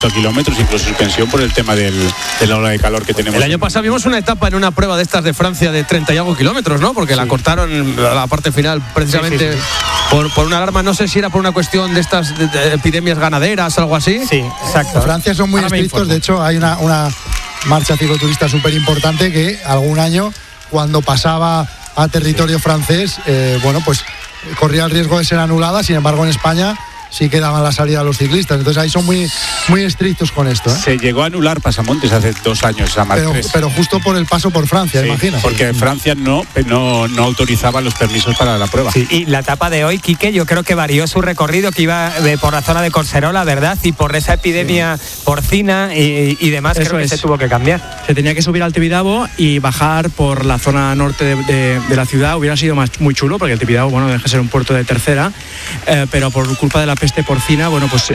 respecto a kilómetros, incluso suspensión por el tema de la ola de calor que tenemos. El año pasado vimos una etapa en una prueba de estas de Francia de 30 y algo kilómetros, ¿no? Porque la cortaron a la parte final precisamente por una alarma, no sé si era por una cuestión de estas de epidemias ganaderas, algo así. Sí, exacto. En Francia son muy estrictos, de hecho hay una marcha cicloturista súper importante que algún año, cuando pasaba a territorio francés, pues corría el riesgo de ser anulada. Sin embargo, en España sí que daban la salida a los ciclistas. Entonces ahí son muy, muy estrictos con esto, ¿eh? Se llegó a anular Pasamontes hace 2 años esa marcha. Pero justo por el paso por Francia, imagino. Porque Francia no autorizaba los permisos para la prueba. Sí, y la etapa de hoy, Quique, yo creo que varió su recorrido, que iba por la zona de Collserola, ¿verdad? Y por esa epidemia porcina y demás, creo que se tuvo que cambiar. Se tenía que subir al Tibidabo y bajar por la zona norte de la ciudad. Hubiera sido muy chulo, porque el Tibidabo, deja de ser un puerto de tercera, pero por culpa de la peste porcina,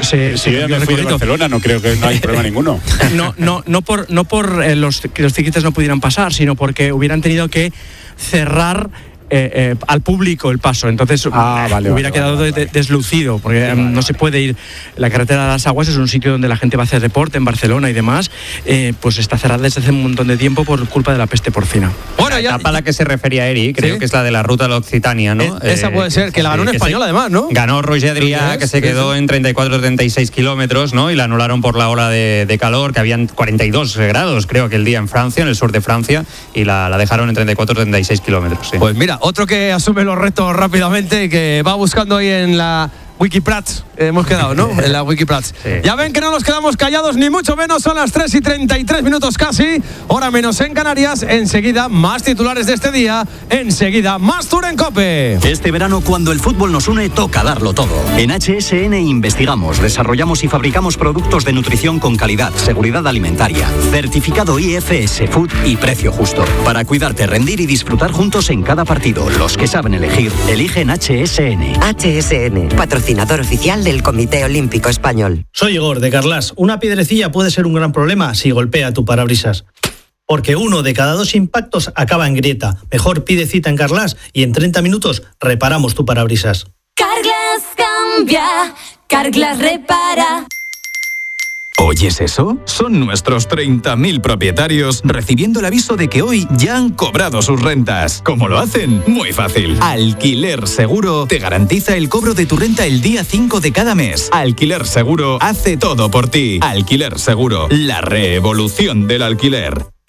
si yo ya me fui de Barcelona, no creo que no hay problema ninguno. No por que los ciclistas no pudieran pasar, sino porque hubieran tenido que cerrar al público el paso. Entonces hubiera quedado deslucido, porque no se puede ir. La carretera de las Aguas es un sitio donde la gente va a hacer deporte en Barcelona y demás, pues está cerrada desde hace un montón de tiempo por culpa de la peste porcina. Bueno, la etapa a la que se refería Eri, creo que es la de la ruta de la Occitania, ¿no? Esa puede ser, que la ganó un español además, ¿no? Ganó Roger Adrià, que se quedó en 34-36 kilómetros, ¿no? Y la anularon por la ola de calor, que habían 42 grados, creo que el día en Francia, en el sur de Francia, y la dejaron en 34-36 kilómetros. Sí. Pues mira, otro que asume los retos rápidamente y que va buscando ahí en la Wikiprats, hemos quedado, ¿no? En la Wikiprats. Sí. Ya ven que no nos quedamos callados, ni mucho menos, son las 3:33 casi, hora menos en Canarias. Enseguida, más titulares de este día, enseguida, más Tour en COPE. Este verano, cuando el fútbol nos une, toca darlo todo. En HSN investigamos, desarrollamos y fabricamos productos de nutrición con calidad, seguridad alimentaria, certificado IFS Food y precio justo. Para cuidarte, rendir y disfrutar juntos en cada partido. Los que saben elegir, eligen HSN. HSN, patrocinador oficial del Comité Olímpico Español. Soy Igor de Carglass. Una piedrecilla puede ser un gran problema si golpea tu parabrisas. Porque 1 de cada 2 impactos acaba en grieta. Mejor pide cita en Carglass y en 30 minutos reparamos tu parabrisas. Carglass cambia, Carglass repara. ¿Oyes eso? Son nuestros 30.000 propietarios recibiendo el aviso de que hoy ya han cobrado sus rentas. ¿Cómo lo hacen? Muy fácil. Alquiler Seguro te garantiza el cobro de tu renta el día 5 de cada mes. Alquiler Seguro hace todo por ti. Alquiler Seguro, la revolución del alquiler.